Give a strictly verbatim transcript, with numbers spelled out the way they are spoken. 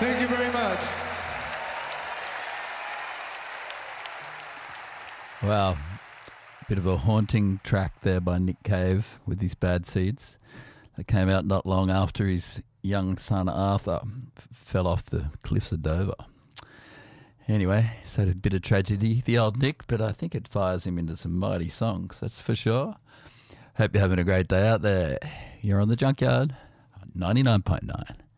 Thank you very much. Wow. Bit of a haunting track there by Nick Cave with his Bad Seeds. That came out not long after his young son Arthur f- fell off the cliffs of Dover. Anyway, so a bit of tragedy, the old Nick, but I think it fires him into some mighty songs, that's for sure. Hope you're having a great day out there. You're on the Junkyard, ninety-nine point nine.